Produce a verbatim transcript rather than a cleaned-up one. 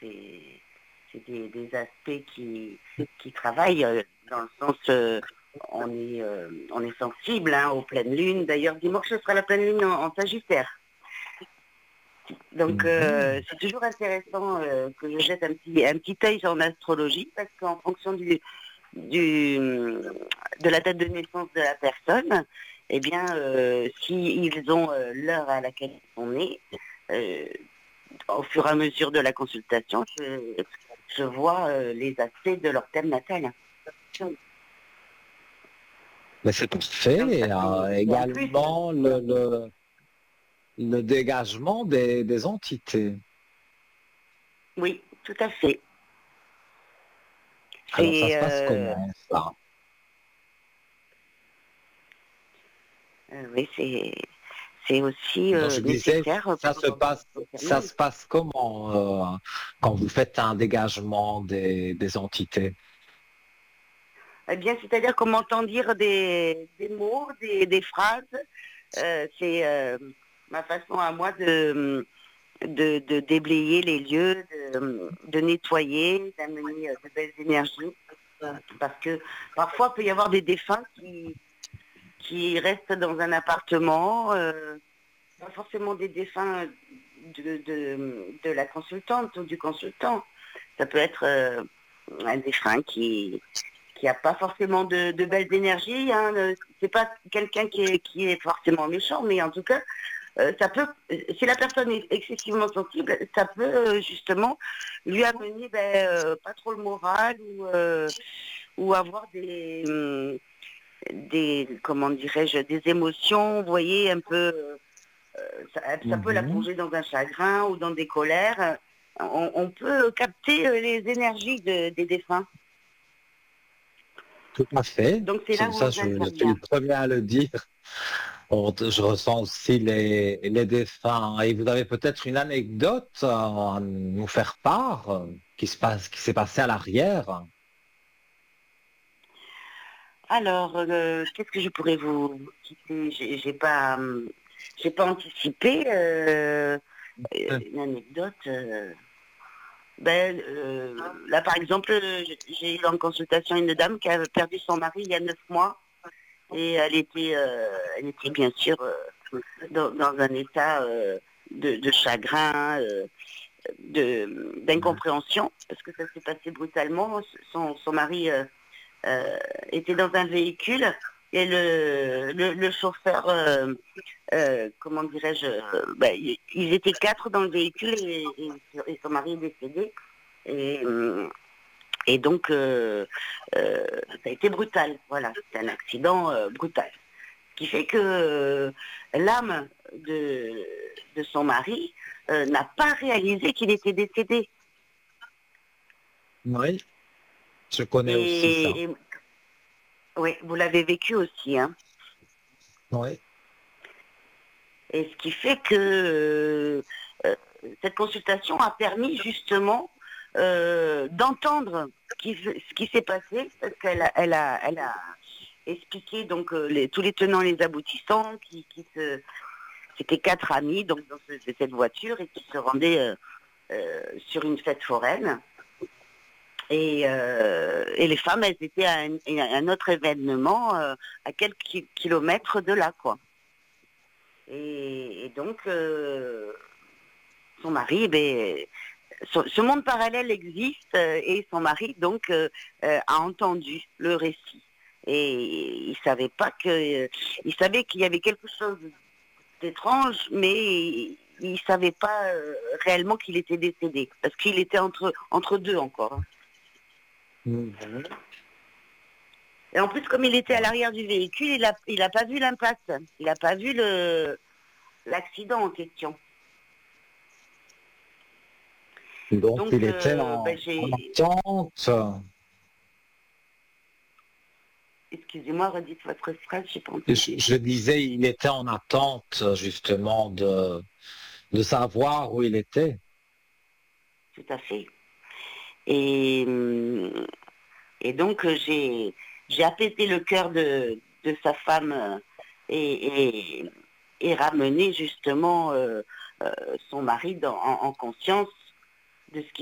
c'est, c'est des, des aspects qui, qui travaillent euh, dans le sens, euh, on est, euh, on est sensible hein, aux pleines lunes. D'ailleurs, dimanche, ce sera la pleine lune en, en Sagittaire. Donc, euh, c'est toujours intéressant euh, que je jette un petit, un petit œil en astrologie, parce qu'en fonction du, du, de la date de naissance de la personne, eh bien, euh, s'ils ont euh, l'heure à laquelle ils sont nés, euh, au fur et à mesure de la consultation, je, je vois euh, les aspects de leur thème natal. Mais c'est parfait. Donc, ça Et, euh, fait, c'est un plus. également le, le, le dégagement des, des entités. Oui, tout à fait. Alors ça C'est, se passe euh, comment ça? euh, oui, c'est, c'est aussi Donc euh, je disais, nécessaire ça pour se passe, ça confirmer. se passe comment euh, quand vous faites un dégagement des, des entités? Eh bien, c'est-à-dire qu'on m'entend dire des, des mots, des, des phrases. Euh, c'est euh, ma façon à moi de, de, de déblayer les lieux, de, de nettoyer, d'amener euh, de belles énergies. Parce que parfois, il peut y avoir des défunts qui, qui restent dans un appartement, euh, pas forcément des défunts de, de, de la consultante ou du consultant. Ça peut être euh, un défunt qui qui n'a pas forcément de, de belles énergies. Hein. C'est pas quelqu'un qui est, qui est forcément méchant, mais en tout cas, euh, ça peut, si la personne est excessivement sensible, ça peut euh, justement lui amener ben, euh, pas trop le moral ou, euh, ou avoir des, hum, des, comment dirais-je, des émotions, vous voyez, un peu, euh, ça, ça peut la Mhm. plonger dans un chagrin ou dans des colères. On, on peut capter euh, les énergies de, des défunts. Tout à fait. Donc c'est là Ça, où ça, on je, je suis le intervient. premier à le dire. On- Je ressens aussi les, les défunts. Et vous avez peut-être une anecdote à nous faire part euh, qui se passe, qui s'est passée à l'arrière. Alors, euh, qu'est-ce que je pourrais vous citer? J'ai j'ai pas, hum, j'ai pas anticipé euh, Euh, une anecdote. euh. Ben, euh, là, par exemple, j'ai j'ai eu en consultation une dame qui a perdu son mari il y a neuf mois et elle était, euh, elle était bien sûr euh, dans, dans un état euh, de, de chagrin, euh, de d'incompréhension parce que ça s'est passé brutalement. Son, son mari euh, euh, était dans un véhicule et le, le, le chauffeur, euh, euh, comment dirais-je, euh, bah, ils ils étaient quatre dans le véhicule et, et, et son mari est décédé. Et, euh, et donc, euh, euh, ça a été brutal. Voilà, c'est un accident euh, brutal. Ce qui fait que euh, l'âme de, de son mari euh, n'a pas réalisé qu'il était décédé. Oui, je connais aussi ça. Et, et oui, vous l'avez vécu aussi, hein. Oui. Et ce qui fait que euh, cette consultation a permis justement euh, d'entendre qui- ce qui s'est passé, parce qu'elle a, elle a, elle a expliqué donc euh, les- tous les tenants et les aboutissants, qui, qui se, c'était quatre amis donc dans ce- cette voiture et qui se rendaient euh, euh, sur une fête foraine. Et, euh, et les femmes, elles étaient à un, à un autre événement euh, à quelques ki- kilomètres de là, quoi. Et, et donc, euh, son mari, ben, ce, ce monde parallèle existe euh, et son mari, donc, euh, euh, a entendu le récit. Et il savait pas que, euh, il savait qu'il y avait quelque chose d'étrange, mais il, il savait pas euh, réellement qu'il était décédé, parce qu'il était entre entre deux encore. Hein. Mhm. Et en plus, comme il était à l'arrière du véhicule, il a, il a pas vu l'impact, il a pas vu le l'accident en question. Donc Donc, il était euh, en, ben, en j'ai, attente. excusez-moi, redites votre phrase, j'ai pas Je, entendu. je disais, il était en attente justement de, de savoir où il était. Tout à fait. Et, hum, et donc, euh, j'ai, j'ai apaisé le cœur de, de sa femme euh, et, et, et ramené justement euh, euh, son mari dans- en, en conscience de ce qui